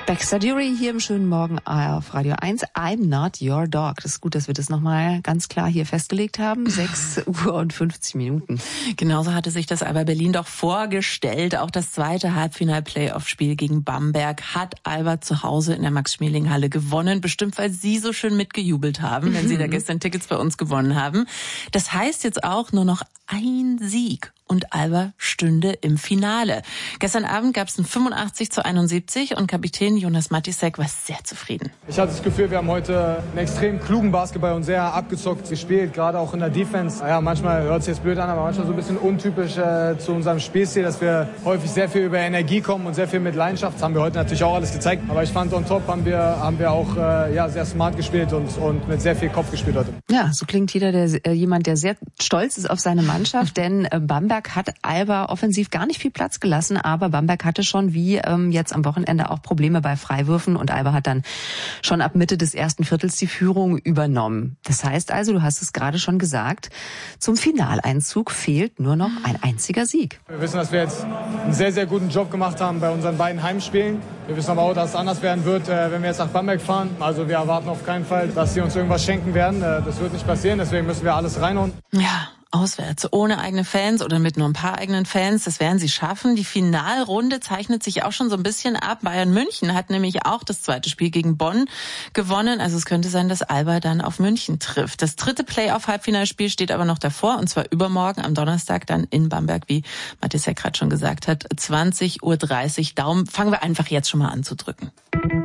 Baxter Dury hier im schönen Morgen auf Radio 1. I'm not your dog. Das ist gut, dass wir das nochmal ganz klar hier festgelegt haben. 6:50. Genauso hatte sich das Alba Berlin doch vorgestellt. Auch das zweite Halbfinal-Playoff-Spiel gegen Bamberg hat Alba zu Hause in der Max-Schmeling-Halle gewonnen. Bestimmt, weil Sie so schön mitgejubelt haben, wenn Sie da gestern Tickets bei uns gewonnen haben. Das heißt jetzt auch nur noch ein Sieg und Alba stünde im Finale. Gestern Abend gab es ein 85:71 und Kapitän Jonas Matisek war sehr zufrieden. Ich hatte das Gefühl, wir haben heute einen extrem klugen Basketball und sehr abgezockt gespielt, gerade auch in der Defense. Ja, manchmal hört es jetzt blöd an, aber manchmal so ein bisschen untypisch zu unserem Spielstil, dass wir häufig sehr viel über Energie kommen und sehr viel mit Leidenschaft. Das haben wir heute natürlich auch alles gezeigt. Aber ich fand, on top haben wir auch sehr smart gespielt und mit sehr viel Kopf gespielt heute. Ja, so klingt jemand, der sehr stolz ist auf seine Mannschaft, denn Bamberg hat Alba offensiv gar nicht viel Platz gelassen, aber Bamberg hatte schon wie jetzt am Wochenende auch Probleme bei Freiwürfen und Alba hat dann schon ab Mitte des ersten Viertels die Führung übernommen. Das heißt also, du hast es gerade schon gesagt, zum Finaleinzug fehlt nur noch ein einziger Sieg. Wir wissen, dass wir jetzt einen sehr, sehr guten Job gemacht haben bei unseren beiden Heimspielen. Wir wissen aber auch, dass es anders werden wird, wenn wir jetzt nach Bamberg fahren. Also wir erwarten auf keinen Fall, dass sie uns irgendwas schenken werden. Das wird nicht passieren, deswegen müssen wir alles reinhauen. Ja. Auswärts, ohne eigene Fans oder mit nur ein paar eigenen Fans, das werden sie schaffen. Die Finalrunde zeichnet sich auch schon so ein bisschen ab. Bayern München hat nämlich auch das zweite Spiel gegen Bonn gewonnen. Also es könnte sein, dass Alba dann auf München trifft. Das dritte Playoff-Halbfinalspiel steht aber noch davor, und zwar übermorgen am Donnerstag dann in Bamberg, wie Matisek gerade schon gesagt hat, 20:30 Uhr. Daumen fangen wir einfach jetzt schon mal an zu drücken.